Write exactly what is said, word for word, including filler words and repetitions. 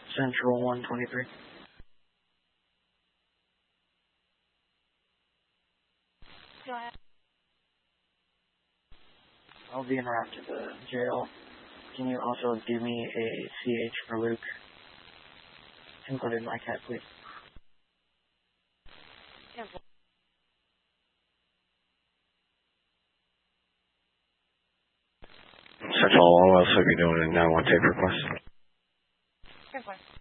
Central one twenty-three. Go ahead. I'll be en route to the jail. Can you also give me a C H for Luke? Including my cat, please. Central, all else will be doing a nine one tape request. Good one.